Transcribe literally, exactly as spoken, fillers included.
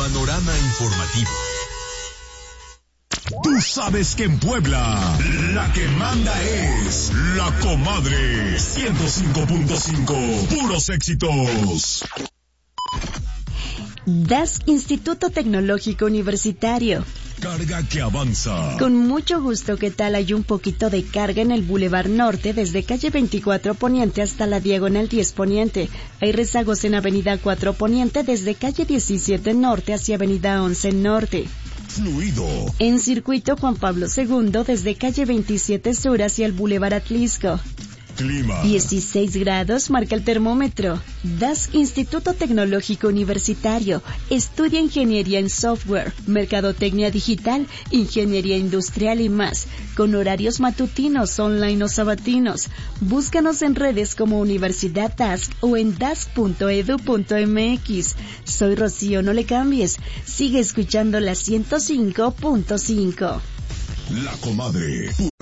Panorama informativo. Tú sabes que en Puebla, la que manda es La Comadre. ciento cinco punto cinco, puros éxitos. D A S C Instituto Tecnológico Universitario. Carga que avanza. Con mucho gusto, ¿qué tal? Hay un poquito de carga en el Boulevard Norte, desde calle veinticuatro Poniente hasta la Diagonal diez Poniente. Hay rezagos en Avenida cuatro Poniente, desde calle diecisiete Norte hacia Avenida once Norte. Fluido. En Circuito Juan Pablo segundo, desde calle veintisiete Sur hacia el Boulevard Atlisco. Clima. dieciséis grados marca el termómetro. D A S C Instituto Tecnológico Universitario. Estudia Ingeniería en Software, Mercadotecnia Digital, Ingeniería Industrial y más. Con horarios matutinos, online o sabatinos. Búscanos en redes como Universidad D A S C o en das c punto edu punto m x. Soy Rocío, no le cambies. Sigue escuchando la ciento cinco punto cinco. La Comadre.